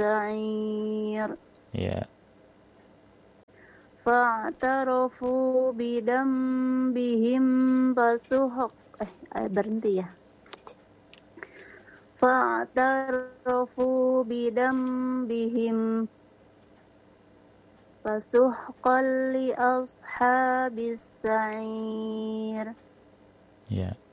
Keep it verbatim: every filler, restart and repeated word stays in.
sa'ir. Ya. Fa'tarafu bidambihim fasuhq. Eh, berhenti ya. Fa'tarafu bidambihim fasuhqan li ashabis sa'ir. Ya.